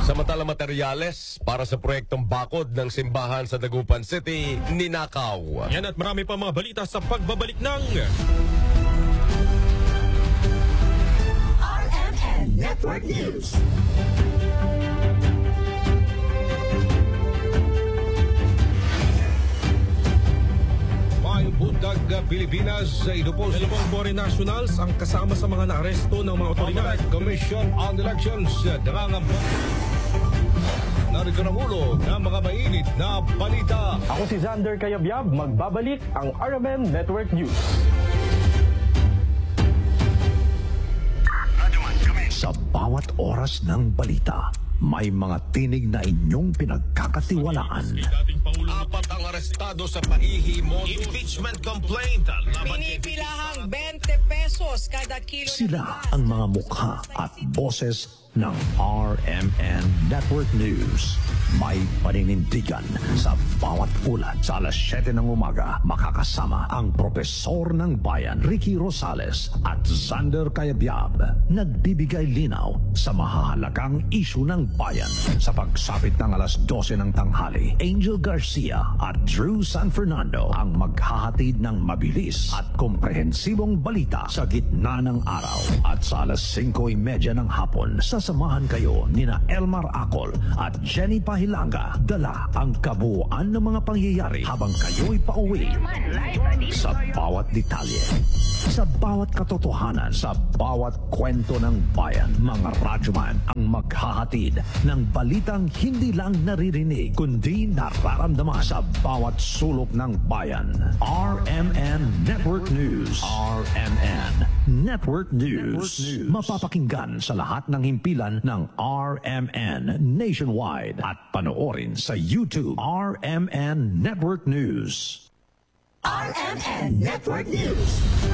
Samantala materyales para sa proyektong bakod ng simbahan sa Dagupan City, ninakaw. Yan at marami pa mga balita sa pagbabalik ng RMN Network News. Buntag Pilipinas, ito po si dalawang foreign nationals ang kasama sa mga naaresto ng mga otoridad. Commission on Elections nangangamba. Narito ang ulo ng mga mainit na balita. Ako si Xander Cayabyab, magbabalik ang RMN Network News. Sa bawat oras ng balita, may mga tinig na inyong pinagkakatiwalaan. Apat ang arestado sa pahihimos. Impeachment complaint. Pinipilahang 20 pesos kada kilo. Sila ang mga mukha at boses ng RMN Network News. May paninindigan sa bawat ulat. Sa alas 7 ng umaga, makakasama ang Propesor ng Bayan, Ricky Rosales at Xander Cayabyab. Nagbibigay linaw sa mahahalagang isyu ng bayan. Sa pagsapit ng alas 12 ng tanghali, Angel Garcia at Drew San Fernando ang maghahatid ng mabilis at komprehensibong balita sa gitna ng araw. At sa alas 5:30 ng hapon, sasamahan kayo nina Elmar Acol at Jenny Pahilanga. Dala ang kabuuan ng mga pangyayari habang kayo'y pauwi. Sa bawat detalye, sa bawat katotohanan, sa bawat kwento ng bayan, mga radyoman ang maghahatid ng balitang hindi lang naririnig kundi nararamdaman sa bawat sulok ng bayan. RMN Network News. RMN Network News. Mapapakinggan sa lahat ng himpilan ng RMN nationwide at panoorin sa YouTube. RMN Network News. RMN Network News.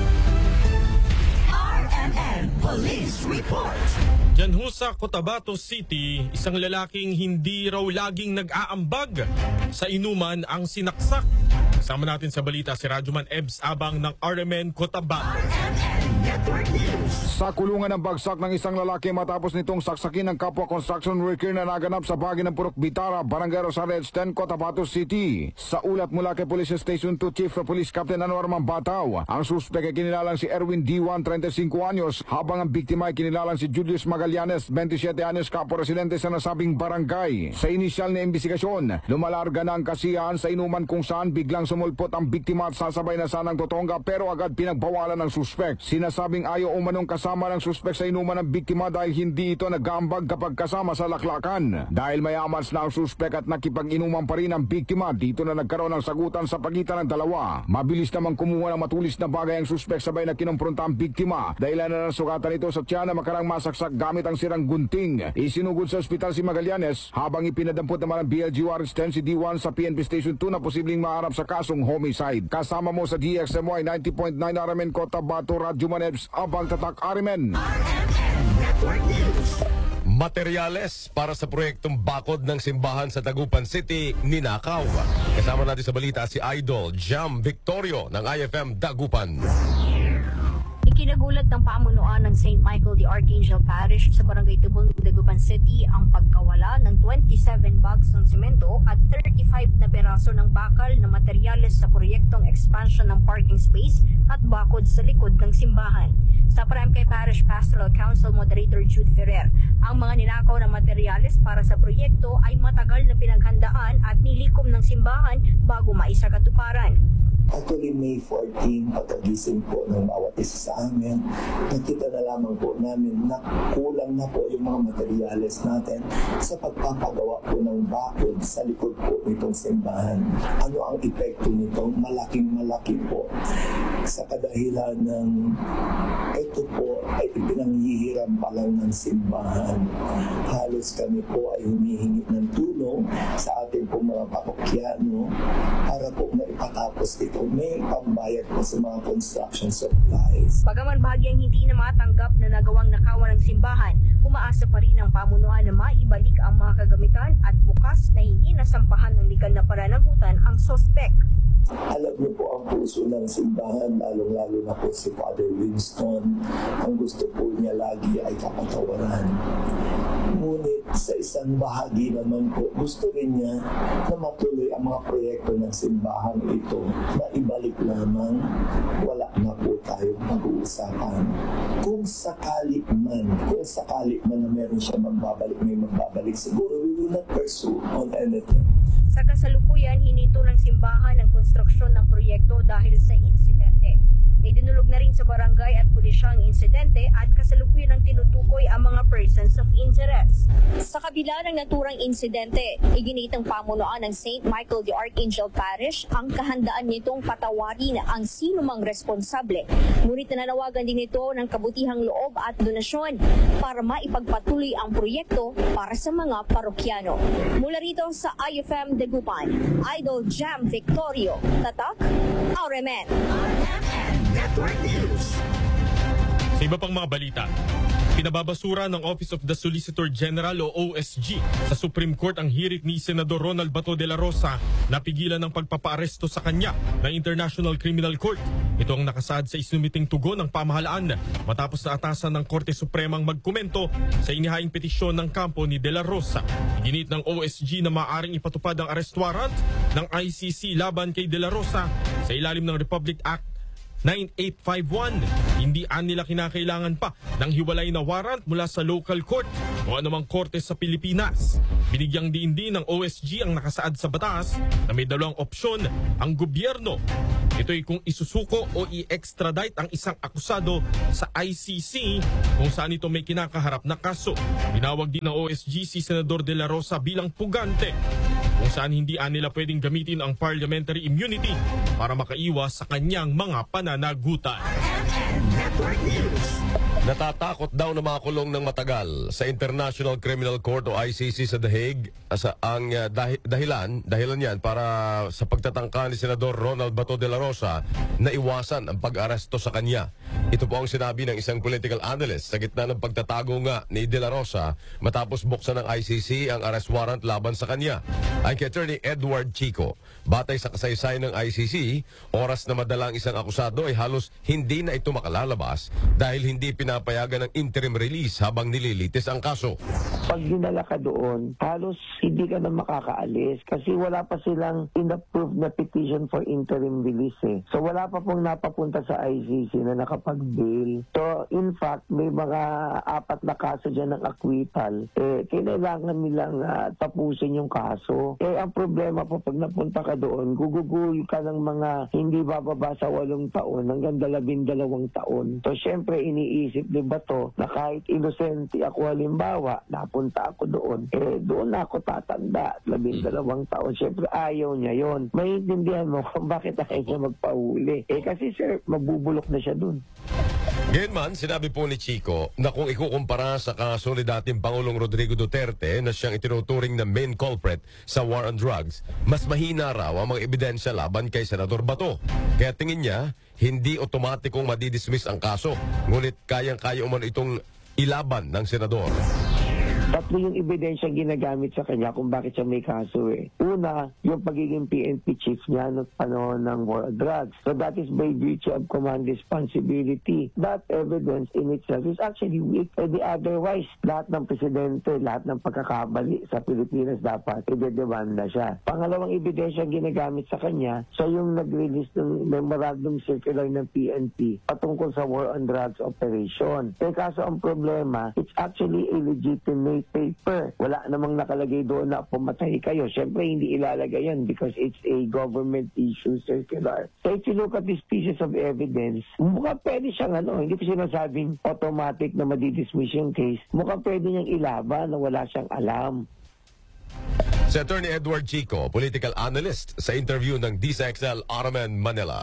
RMN Police Report. Diyan ho sa Cotabato City, isang lalaking hindi raw laging nag-aambag sa inuman ang sinaksak. Kasama natin sa balita si Radyoman Ebs Abang ng RMN Cotabato. RMN Network News. Sa kulungan ng bagsak ng isang lalaki matapos nitong saksakin ng kapwa construction worker na naganap sa bahagi ng Purok Bitara, Barangay Rosales 10, Cotabato City. Sa ulat mula kay Police Station 2 Chief Police Captain Anwar Mambataw, ang suspek ay kinilalang si Erwin D1, 35 anyos, habang ang biktima ay kinilalang si Julius Magallanes, 27 anyos, kapwa-residente sa nasabing barangay. Sa inisyal na imbestigasyon, lumalarga na ang kasiyahan sa inuman kung saan biglang sumulpot ang biktima at sasabay na sanang totongga pero agad pinagbawalan ng suspek. Sinasabing ayaw umanong kasama ng suspek sa inuman ng biktima dahil hindi ito nag-aambag kapag kasama sa laklakan. Dahil mayamans na ang suspek at nakipag-inuman pa rin ang biktima, dito na nagkaroon ng sagutan sa pagitan ng dalawa. Mabilis namang kumuha ng matulis na bagay ang suspek sabay na kinumpronta ang biktima. Dahilan na ng sugatan ito sa tiyan na makarang masaksak gamit ang sirang gunting. Isinugod sa ospital si Magallanes habang ipinadampot naman ang BLG Warrants 10 si D1 sa PNP Station 2 na posibleng maharap sa kasong homicide. Kasama mo sa DXMY 90.9 RMN Cotabato, Radyoman Ebs Abang, Tatak RMN. RMN Network News. Materyales para sa proyektong bakod ng simbahan sa Dagupan City, ninakaw. Kasama natin sa balita si Idol Jam Victorio ng IFM Dagupan. Ikinagulat ng pamunuan ng St. Michael the Archangel Parish sa Barangay Tubong, Dagupan City ang pagkawala ng 27 bags ng simento at 35 na peraso ng bakal na materyales sa proyektong expansion ng parking space at bakod sa likod ng simbahan. Sa Paramkay Parish Pastoral Council Moderator Jude Ferrer, ang mga ninakaw na materyales para sa proyekto ay matagal na pinaghandaan at nilikom ng simbahan bago maisakatuparan. Actually, May 14, pagkagising po ng bawat isa sa amin, nakita na lamang po namin na kulang na po yung mga materyales natin sa pagpapagawa po ng bakod sa likod po nitong simbahan. Ano ang epekto nito? Malaking-malaki po. Sa kadahilan ng ito po ay ipinanghihiram pa lang ng simbahan. Halos kami po ay humihingi ng tulong sa ating po mga parokyano para po maipatapos ito. May pambayad po sa mga construction supplies. Bagaman bahagyang hindi na matanggap na nagawang nakawan ng simbahan, umaasa pa rin ang pamunuan na maibalik ang mga kagamitan at bukas na hindi nasampahan ng legal na pananagutan ang sospek. Alam niyo po ang puso ng simbahan, lalong-lalo na po si Father Winston. Ang gusto po niya lagi ay kapatawaran. Ngunit sa isang bahagi naman po, gusto rin niya na matuloy ang mga proyekto ng simbahan ito na ibalik lamang, wala na po tayong pag-uusapan. Kung sakali man na meron siya may magbabalik, siguro we will not pursue on anything. Sa kasalukuyan, hininto ng simbahan ang konstruksyon ng proyekto dahil sa insidente. Idinulog na rin sa barangay at pulisya ang insidente at kasalukuyan ang tinutukoy ang mga persons of interest. Sa kabila ng naturang insidente, iginit ng pamunuan ng St. Michael the Archangel Parish ang kahandaan nitong patawarin ang sinumang responsable. Ngunit nananawagan din ito ng kabutihang loob at donasyon para maipagpatuloy ang proyekto para sa mga parokyano. Mula rito sa IFM Dagupan, Idol Jam Victorio, Tatak, RMN. Network News. Sa iba pang mga balita, pinababasura ng Office of the Solicitor General o OSG sa Supreme Court ang hirit ni Senador Ronald Bato de la Rosa na pigilan ng pagpapaaresto sa kanya ng International Criminal Court. Ito ang nakasaad sa isinumiting tugon ng pamahalaan matapos na atasan ng Korte Supremang magkomento sa inihaing petisyon ng kampo ni de la Rosa. Iginit ng OSG na maaaring ipatupad ang arrest warrant ng ICC laban kay de la Rosa sa ilalim ng Republic Act 9851. Hindi nila kinakailangan pa ng hiwalay na warrant mula sa local court o anumang korte sa Pilipinas. Binigyang diin din ng OSG ang nakasaad sa batas na may dalawang opsyon ang gobyerno. Ito'y kung isusuko o i-extradite ang isang akusado sa ICC kung saan ito may kinakaharap na kaso. Binawag din ng OSG si Senador de la Rosa bilang pugante kung saan hindi nila pwedeng gamitin ang parliamentary immunity para makaiwas sa kanyang mga pananagutan. Natatakot daw na makulong ng matagal sa International Criminal Court o ICC sa The Hague. Ang dahilan yan para sa pagtatangka ni Senador Ronald Bato de la Rosa na iwasan ang pag-aresto sa kanya. Ito po ang sinabi ng isang political analyst sa gitna ng pagtatago nga ni de la Rosa matapos buksan ng ICC ang arrest warrant laban sa kanya. Ay kay Attorney Edward Chico, batay sa kasaysayan ng ICC, oras na madalang isang akusado ay halos hindi na ito makalalabas dahil hindi pinapayagan ng interim release habang nililitis ang kaso. Pag dinala ka doon, halos hindi ka na makakaalis kasi wala pa silang in-approve na petition for interim release eh. So wala pa pong napapunta sa ICC na nakapag-bail. So in fact, may mga 4 na kaso dyan ng acquittal. Kailangan nilang tapusin yung kaso. Ang problema po pag napunta ka doon, gugugul ka ng mga hindi bababa sa 8 taon hanggang 12 taon. So syempre iniisip ni Bato na kahit inosente ako halimbawa, napunta ako doon, doon ako tatanda, 12 taon. Syempre ayaw niya yon. Maintindihan mo kung bakit ayaw niya magpahuli. Kasi sir, mabubulok na siya doon. Gayunman, sinabi po ni Chico na kung ikukumpara sa kaso ni dating Pangulong Rodrigo Duterte na siyang itinuturing na main culprit sa war on drugs, mas mahina raw ang mga ebidensya laban kay Senador Bato. Kaya tingin niya, hindi otomatikong madidismiss ang kaso, ngunit kayang-kaya umano itong ilaban ng Senador. 3 yung ebidensya ginagamit sa kanya kung bakit siya may kaso eh. Una, yung pagiging PNP chief niya noong panahon ng war on drugs. So that is by virtue of command responsibility. That evidence in itself is actually weak. Otherwise, lahat ng presidente, lahat ng pagkakabali sa Pilipinas dapat i-demanda siya. Pangalawang ebidensya ginagamit sa kanya, siya yung nag-release ng memorandum circular ng PNP patungkol sa war on drugs operation. Kaso ang problema, it's actually a legitimate paper. Wala namang nakalagay doon na pumatay kayo. Siyempre, hindi ilalagay yan because it's a government issue circular. So if you look at these pieces of evidence, mukhang pwede siyang hindi ko sinasabing automatic na madidismiss yung case. Mukhang pwede niyang ilaban na wala siyang alam. Si Attorney Edward Chico, political analyst sa interview ng DCXL RMN Manila.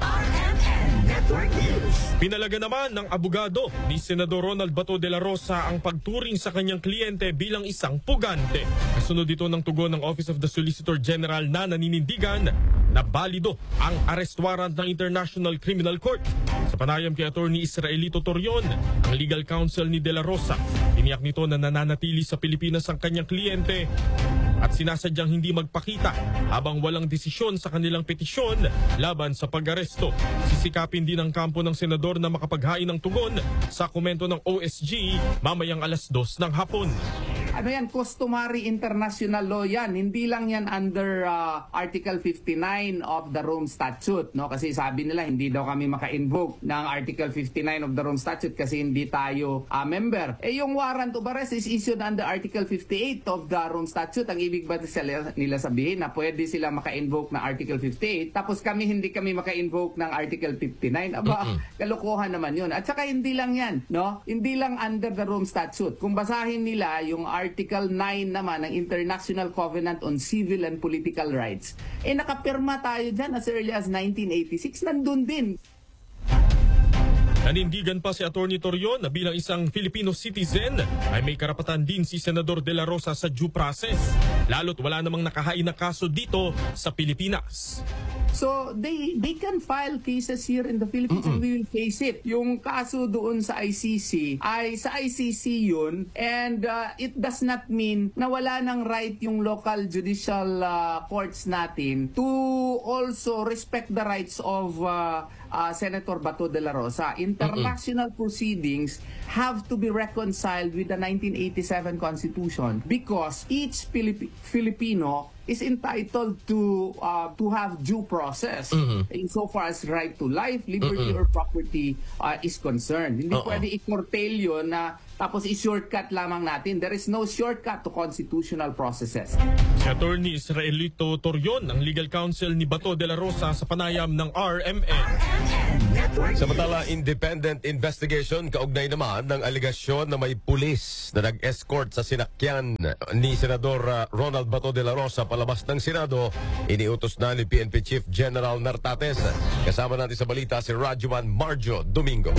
Pinalaga naman ng abogado ni Senador Ronald Bato de la Rosa ang pagturing sa kanyang kliyente bilang isang pugante. Kasunod dito ng tugon ng Office of the Solicitor General na naninindigan na balido ang arrest warrant ng International Criminal Court. Sa panayam kay Attorney Israelito Torion, ang legal counsel ni de la Rosa, tiniyak nito na nananatili sa Pilipinas ang kanyang kliyente at sinasadyang hindi magpakita habang walang desisyon sa kanilang petisyon laban sa pag-aresto. Sisikapin din ang kampo ng senador na makapaghain ng tugon sa komento ng OSG mamayang 2:00 ng hapon. Ano yan, customary international law yan. Hindi lang yan under Article 59 of the Rome Statute. No? Kasi sabi nila, hindi daw kami maka-invoke ng Article 59 of the Rome Statute kasi hindi tayo member. Yung warrant of arrest is issued under Article 58 of the Rome Statute. Ang ibig ba nila sabihin na pwede sila maka-invoke ng Article 58 tapos hindi kami maka-invoke ng Article 59? Aba, kalokohan naman yun. At saka hindi lang yan. No? Hindi lang under the Rome Statute. Kung basahin nila yung Article 9 naman ng International Covenant on Civil and Political Rights, nakapirma tayo dyan as early as 1986. Nandun din. Nanindigan pa si Atty. Torion na bilang isang Filipino citizen ay may karapatan din si Senador De La Rosa sa due process, lalo't wala namang nakahain na kaso dito sa Pilipinas. So they can file cases here in the Philippines and we will face it. Yung kaso doon sa ICC ay sa ICC yun, and it does not mean na wala ng right yung local judicial courts natin to also respect the rights of Senator Bato de la Rosa. International proceedings have to be reconciled with the 1987 Constitution because each Filipino is entitled to have due process insofar as right to life, liberty, or property is concerned. Hindi pwede i-curtail yun na tapos i-shortcut lamang natin. There is no shortcut to constitutional processes. Si Atty. Israelito Torion, ang legal counsel ni Bato de la Rosa sa panayam ng RMN. Samantala, independent investigation kaugnay naman ng aligasyon na may pulis na nag-escort sa sinakyan ni Senador Ronald Bato de la Rosa palabas ng Senado. Iniutos na ni PNP Chief General Nartates. Kasama natin sa balita si Rajuman Marjo Domingo.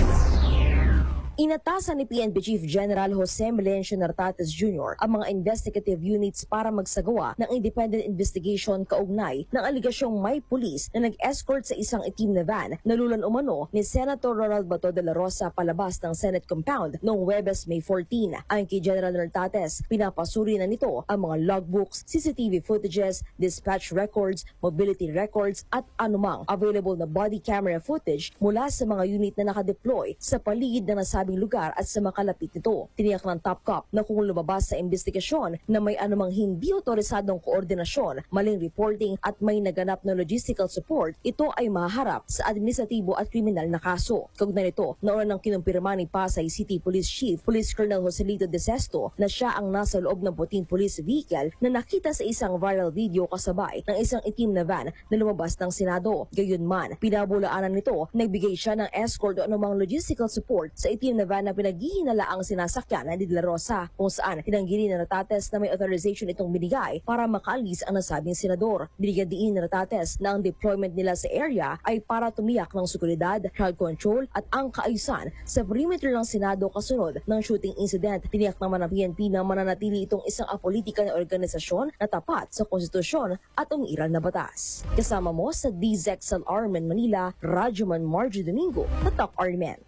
Inatasan ni PNP Chief General Jose Melencio Nartates Jr. ang mga investigative units para magsagawa ng independent investigation kaugnay ng aligasyong may pulis na nag-escort sa isang itim na van na lulan umano ni Senator Ronald Bato de la Rosa palabas ng Senate compound noong Huwebes, May 14. Ayon kay General Nartates, pinapasuri na nito ang mga logbooks, CCTV footages, dispatch records, mobility records at anumang available na body camera footage mula sa mga unit na nakadeploy sa paligid ng nasabing lugar at sa makalapit nito. Tiniyak ng Top Cop na kung lumabas sa investigasyon na may anumang hindi otorisadong koordinasyon, maling reporting at may naganap na logistical support, ito ay maharap sa administratibo at kriminal na kaso. Kaugnay nito, nauna nang kinumpirma ni Pasay City Police Chief Police Colonel Joselito De Sesto na siya ang nasa loob ng puting police vehicle na nakita sa isang viral video kasabay ng isang itim na van na lumabas ng Senado. Gayunman, pinabulaanan nito, nagbigay siya ng escort o anumang logistical support sa itim na van na pinaghihinalaang sinasakyan ni De La Rosa, kung saan tinanggi ni Nartates na may authorization itong binigay para makaalis ang nasabing senador. Binigyan din ni Nartates na ang deployment nila sa area ay para tumiyak ng seguridad, crowd control at ang kaayusan sa perimeter ng Senado kasunod ng shooting incident. Tiniyak naman ng PNP na mananatili itong isang apolitikal na organisasyon na tapat sa konstitusyon at umiiral na batas. Kasama mo sa DZXL RMN Manila, Rajuman Marjo Domingo, Tatak RMN.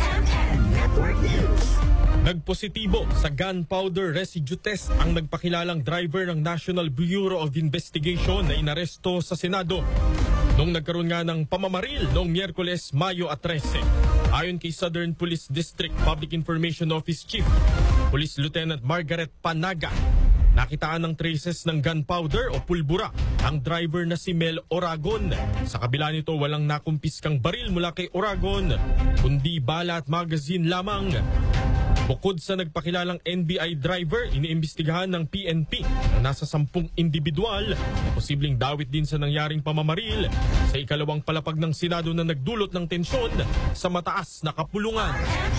Nagpositibo sa gunpowder residue test ang nagpakilalang driver ng National Bureau of Investigation na inaresto sa Senado nung nagkaroon nga ng pamamaril noong Miyerkules, Mayo 13. Ayon kay Southern Police District Public Information Office Chief Police Lieutenant Margaret Panaga, nakitaan ng traces ng gunpowder o pulbura ang driver na si Mel Oragon. Sa kabila nito, walang nakumpiskang baril mula kay Oragon, kundi bala at magazine lamang. Bukod sa nagpakilalang NBI driver, iniimbestigahan ng PNP na nasa 10 individual na posibleng dawit din sa nangyaring pamamaril sa ikalawang palapag ng Senado na nagdulot ng tensyon sa mataas na kapulungan.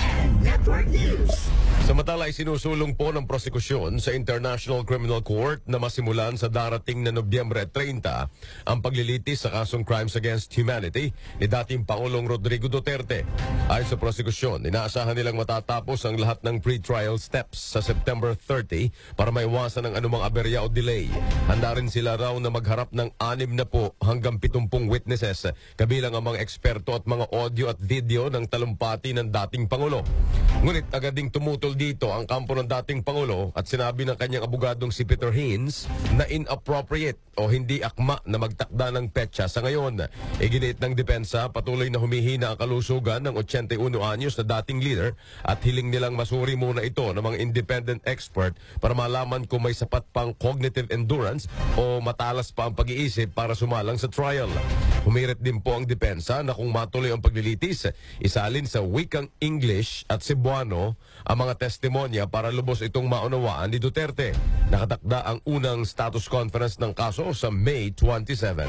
Samantala, isinusulong po ng prosekusyon sa International Criminal Court na masimulan sa darating na Nobyembre 30 ang paglilitis sa kasong Crimes Against Humanity ni dating Pangulong Rodrigo Duterte. Ayon sa prosekusyon, inaasahan nilang matatapos ang lahat ng pre-trial steps sa September 30 para maiwasan ang anumang aberya o delay. Handa rin sila raw na magharap ng 60 hanggang 70 witnesses, kabilang ang mga eksperto at mga audio at video ng talumpati ng dating Pangulo. Ngunit agad ding tumutol dito ang kampo ng dating Pangulo at sinabi ng kanyang abogadong si Peter Haynes na inappropriate o hindi akma na magtakda ng petsa sa ngayon. Iginiit ng depensa, patuloy na humihina ang kalusugan ng 81 anyos na dating leader at hiling nilang masuri muna ito ng mga independent expert para malaman kung may sapat pang cognitive endurance o matalas pa ang pag-iisip para sumalang sa trial. Humirit din po ang depensa na kung matuloy ang paglilitis, isalin sa wikang English at Cebuano ang mga testimonya para lubos itong maunawaan ni Duterte. Nakatakda ang unang status conference ng kaso sa May 27.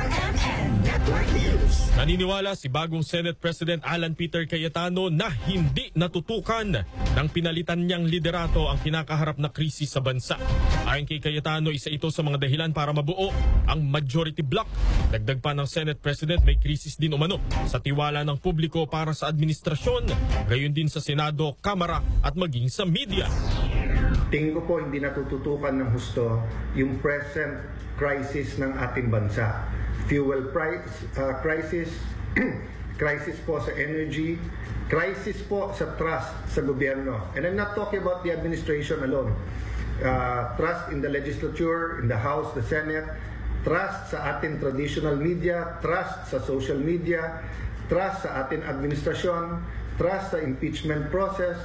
Naniniwala si bagong Senate President Alan Peter Cayetano na hindi natutukan ng pinalitan niyang liderato ang kinakaharap na krisis sa bansa. Ayon kay Cayetano, isa ito sa mga dahilan para mabuo ang majority bloc. Dagdag pa ng Senate President, may krisis din umano sa tiwala ng publiko para sa administrasyon, gayon din sa Senado, Kamara at maging sa media. Tingin ko po hindi natututukan ng husto yung present crisis ng ating bansa. Fuel price crisis, crisis po sa energy, crisis po sa trust sa gobyerno. And I'm not talking about the administration alone. Trust in the legislature, in the House, the Senate, trust sa ating traditional media, trust sa social media, trust sa ating administrasyon, trust sa impeachment process.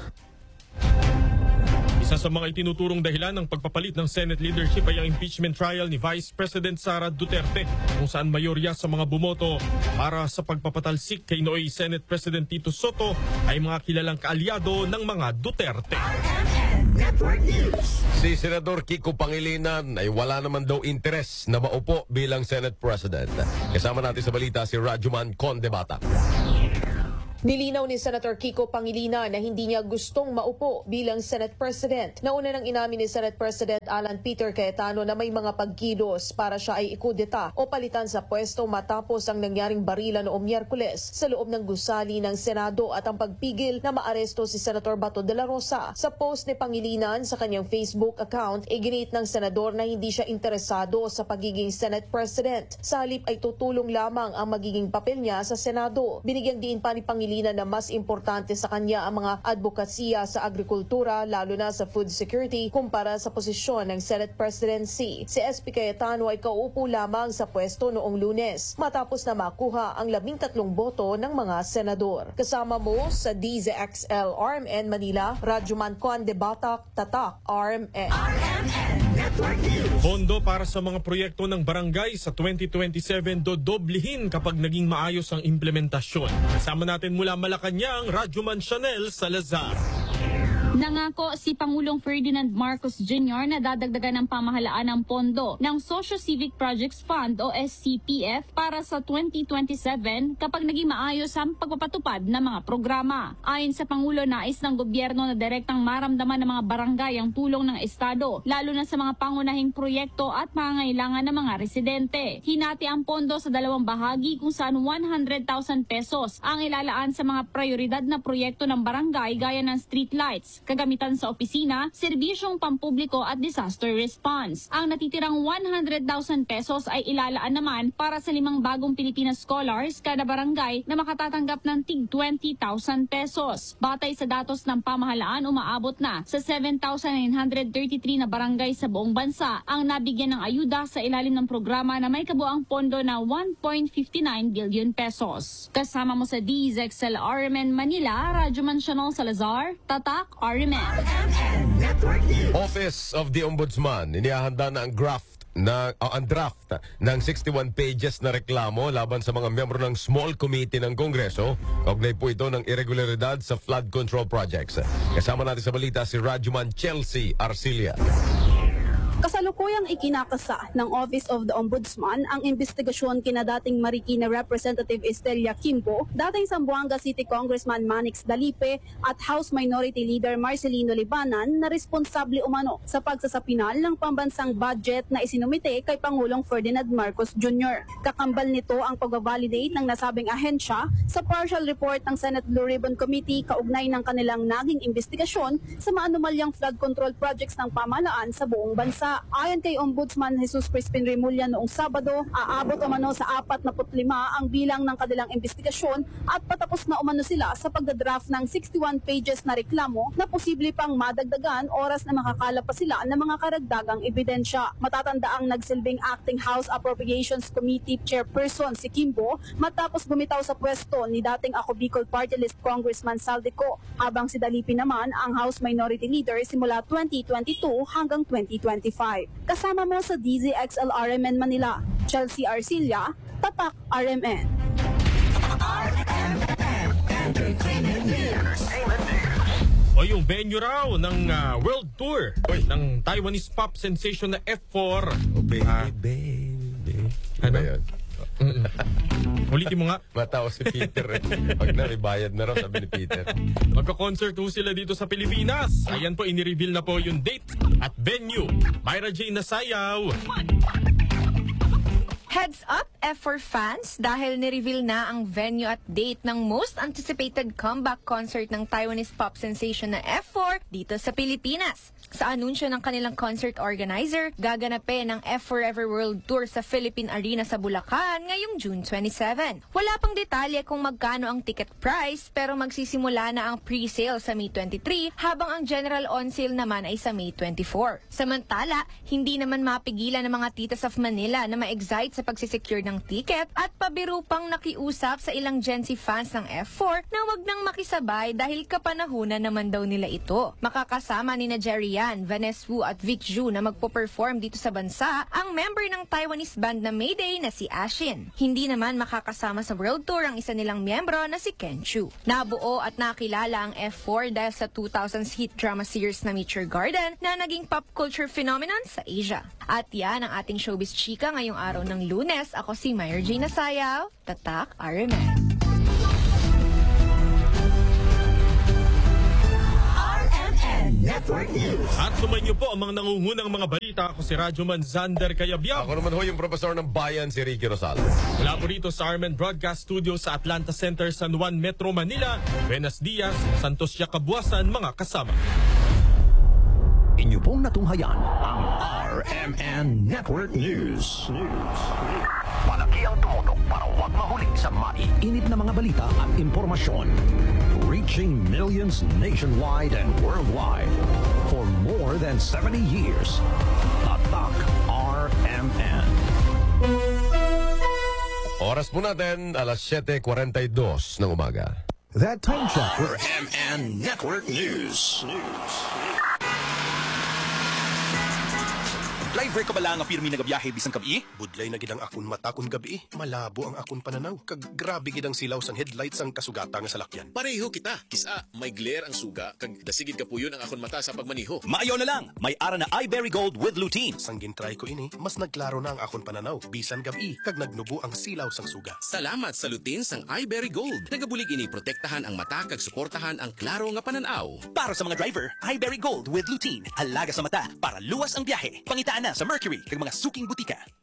Isa sa mga itinuturong dahilan ng pagpapalit ng Senate leadership ay ang impeachment trial ni Vice President Sara Duterte, kung saan mayorya sa mga bumoto para sa pagpapatalsik kay Noy Senate President Tito Soto ay mga kilalang kaalyado ng mga Duterte. Si Senador Kiko Pangilinan ay wala naman daw interes na maupo bilang Senate President. Kasama natin sa balita si Rajuman Condebata. Nilinaw ni Senator Kiko Pangilinan na hindi niya gustong maupo bilang Senate President. Nauna nang inamin ni Senate President Alan Peter Cayetano na may mga pagkilos para siya ay ikudeta o palitan sa pwesto matapos ang nangyaring barila noong Miyerkules sa loob ng gusali ng Senado at ang pagpigil na maaresto si Senator Bato de la Rosa. Sa post ni Pangilinan sa kanyang Facebook account, iginit ng senador na hindi siya interesado sa pagiging Senate President. Sa halip ay tutulong lamang ang magiging papel niya sa Senado. Binigyang diin pa ni Pangilinan na mas importante sa kanya ang mga advokasya sa agrikultura, lalo na sa food security, kumpara sa posisyon ng Senate Presidency. Si SP Cayetano ay kauupo lamang sa pwesto noong Lunes, matapos na makuha ang 13 boto ng mga senador. Kasama mo sa DZXL RMN Manila, Rajuman Condebata, Tatak RMN. Pondo para sa mga proyekto ng barangay sa 2027 dodoblihin kapag naging maayos ang implementasyon. Kasama natin mula Malacanang, Rajuman Chanel Salazar. Nangako si Pangulong Ferdinand Marcos Jr. na dadagdagan ng pamahalaan ng pondo ng Socio-Civic Projects Fund o SCPF para sa 2027 kapag naging maayos ang pagpapatupad ng mga programa. Ayon sa Pangulo, nais ng gobyerno na direktang maramdaman ng mga barangay ang tulong ng Estado, lalo na sa mga pangunahing proyekto at pangangailangan ng mga residente. Hinati ang pondo sa dalawang bahagi kung saan 100,000 pesos ang ilalaan sa mga prioridad na proyekto ng barangay gaya ng streetlights, kagamitan sa opisina, serbisyong pampubliko at disaster response. Ang natitirang 100,000 pesos ay ilalaan naman para sa 5 bagong Pilipinas Scholars kada barangay na makatatanggap ng tig 20,000 pesos. Batay sa datos ng pamahalaan, umaabot na sa 7,933 na barangay sa buong bansa ang nabigyan ng ayuda sa ilalim ng programa na may kabuang pondo na 1.59 billion pesos. Kasama mo sa DZXL RMN Manila, Rajuman Chanel Salazar, Tatak RMN. Office of the Ombudsman, inihahanda na ang draft ng 61 pages na reklamo laban sa mga miyembro ng Small Committee ng Kongreso. Kaugnay po ito ng irregularidad sa flood control projects. Kasama natin sa balita si Rajuman Chelsea Arcilia. Kasalukuyang ikinakasa ng Office of the Ombudsman ang investigasyon kina dating Marikina Representative Estelia Quimbo, dating Zamboanga City Congressman Manix Dalipe at House Minority Leader Marcelino Libanan na responsable umano sa pagsasapinal ng pambansang budget na isinumite kay Pangulong Ferdinand Marcos Jr. Kakambal nito ang pagbabalidate ng nasabing ahensya sa partial report ng Senate Blue Ribbon Committee kaugnay ng kanilang naging investigasyon sa maanumalyang flood control projects ng pamahalaan sa buong bansa. Samantala, ayon kay Ombudsman Jesus Crispin Remulla noong Sabado, aabot umano sa 45 ang bilang ng kanilang investigasyon at patapos na umano sila sa pagdadraft ng 61 pages na reklamo na posible pang madagdagan oras na makakala pa sila ng mga karagdagang ebidensya. Matatanda ang nagsilbing Acting House Appropriations Committee Chairperson si Kimbo matapos bumitaw sa pwesto ni dating Ako Bicol Party List Congressman Saldico, habang si Dalipi naman ang House Minority Leader simula 2022 hanggang 2025. Kasama mo sa DZXL RMN Manila, Chelsea Arcilla, Tatak RMN. O yung venue raw ng world tour ng Taiwanese pop sensation na F4. Baby. Ano? Ba yan? Ulitin mo nga. Matawa si Peter. Pag naribayad na raw, sabi ni Peter. Magka-concert po sila dito sa Pilipinas. Ayan po, inireveal na po yung date at venue. Myra J. Nasayaw. Heads up, F4 fans, dahil nireveal na ang venue at date ng most anticipated comeback concert ng Taiwanese pop sensation na F4 dito sa Pilipinas. Sa anunsyo ng kanilang concert organizer, gaganapin ang F Forever World Tour sa Philippine Arena sa Bulacan ngayong June 27. Wala pang detalye kung magkano ang ticket price, pero magsisimula na ang pre-sale sa May 23 habang ang general on sale naman ay sa May 24. Samantala, hindi naman mapigilan ng mga titas of Manila na ma-excite sa pagsisecure ng ticket at pabiro pang nakiusap sa ilang Gen Z fans ng F4 na wag nang makisabay dahil kapanahunan naman daw nila ito. Makakasama ni na Jerry Yan, Vanessa Wu at Vic Ju na magpo-perform dito sa bansa ang member ng Taiwanese band na Mayday na si Ashin. Hindi naman makakasama sa world tour ang isa nilang miyembro na si Ken Chu. Nabuo at nakilala ang F4 dahil sa 2000s hit drama series na Meet Your Garden na naging pop culture phenomenon sa Asia. At yan ang ating showbiz chika ngayong araw ng Lunes. Ako si Myra J. Nasayaw, Tatak RMN. Network News. At sumayin niyo po ang mga nangungunang mga balita. Ako si Radyoman Zander Cayabyab. Ako naman ho yung profesor ng bayan, si Ricky Rosales. Mula po rito sa RMN Broadcast Studio sa Atlanta Center, San Juan, Metro Manila. Buenos Dias, Santos Yacabuasan, mga kasama. Inyo pong natunghayan ang RMN Network News. Malaki ang tumutok para huwag mahuli sa maiinit na mga balita at impormasyon. Reaching millions nationwide and worldwide for more than 70 years. Tatak RMN. Oras po natin, alas 7:42 ng umaga. That time check for RMN Network News. Driver ka bala nga pirmi nagabiyahe bisang kabi? Budlay na gidang akon mata kun gabi, malabo ang akon pananaw. Kag grabe gidang silaw sang headlights ang kasugata nga salakyan. Pareho kita. Kisa, may glare ang suga, kag dasigid ka puyon ang akon mata sa pagmaniho. Maayaw na lang, may ara na iBerry Gold with lutein. Sang gintry ko ini, mas nagklaro na ang akon pananaw. Bisan gabi, kag nagnubo ang silaw sang suga. Salamat sa lutein sang iBerry Gold. Nagabulig ini protektahan ang mata kag suportahan ang klaro nga pananaw. Para sa mga driver, iBerry Gold with lutein. Alaga sa mata para luwas ang biyahe. Pangitaan na sa Mercury kag mga suking butika.